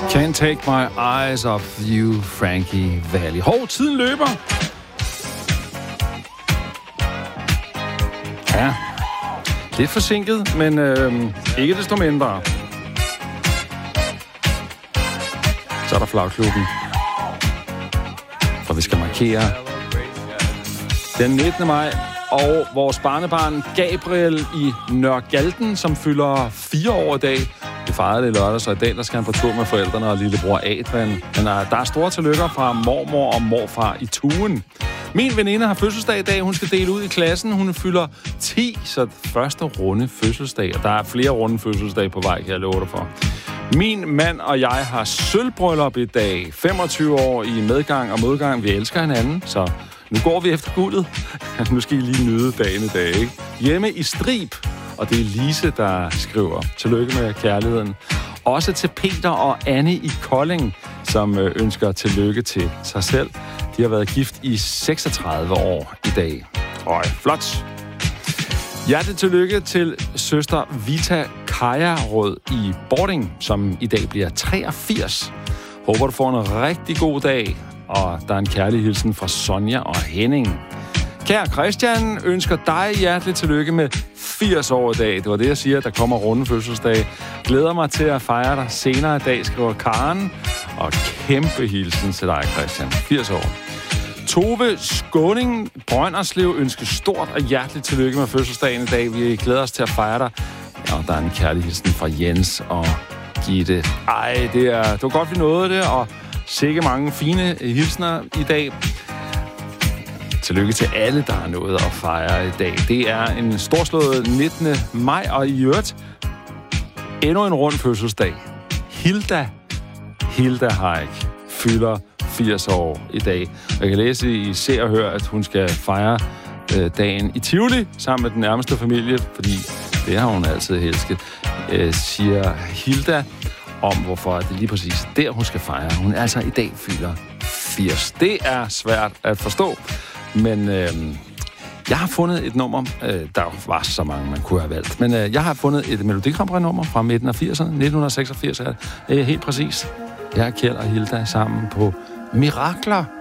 Can't take my eyes off you, Frankie Valli. Hov, tiden løber. Ja, lidt forsinket, men ikke desto mindre. Så er der flagklubben. For vi skal markere den 19. maj. Og vores barnebarn Gabriel i Nørregalten, som fylder 4 år i dag. Vi fejrede det lørdag, så i dag der skal han på tur med forældrene og lillebror Adrian. Men der er store tillykker fra mormor og morfar i Tuen. Min veninde har fødselsdag i dag. Hun skal dele ud i klassen. Hun fylder 10, så første runde fødselsdag. Og der er flere runde fødselsdag på vej, kan jeg love dig for. Min mand og jeg har sølvbryllup i dag. 25 år i medgang og modgang. Vi elsker hinanden, så nu går vi efter guldet. Nu skal I lige nyde dagen i dag, ikke? Hjemme i Strib. Og det er Lise, der skriver. Tillykke med kærligheden. Også til Peter og Anne i Kolding, som ønsker tillykke til sig selv. De har været gift i 36 år i dag. Øj, flot. Hjertelig tillykke til søster Vita Kajarød i Bording, som i dag bliver 83. Håber, du får en rigtig god dag. Og der er en kærlig hilsen fra Sonja og Henning. Kære Christian, ønsker dig hjertelig tillykke med 80 år i dag. Det var det, jeg siger, der kommer runde fødselsdag. Glæder mig til at fejre dig senere i dag, skriver Karen. Og kæmpe hilsen til dig, Christian. 80 år. Tove Skåning Brønderslev ønsker stort og hjerteligt tillykke med fødselsdagen i dag. Vi glæder os til at fejre dig. Ja, og der er en kærlig hilsen fra Jens og Gitte. Ej, det var godt, vi nåede det, og sikke mange fine hilsner i dag. Tillykke til alle, der har nået at fejre i dag. Det er en storslået 19. maj, og i øvrigt endnu en rund fødselsdag. Hilda Haik fylder 80 år i dag. Jeg kan læse i Se og Hør, at hun skal fejre dagen i Tivoli sammen med den nærmeste familie, fordi det har hun altid elsket, siger Hilda om, hvorfor det lige præcis der, hun skal fejre. Hun altså i dag fylder 80. Det er svært at forstå, men jeg har fundet et nummer, der var så mange, man kunne have valgt, men jeg har fundet et Melodi Grand Prix-nummer fra midten af 80'erne, 1986 er det helt præcis. Jeg er Kjeld og Hilda sammen på Mirakler.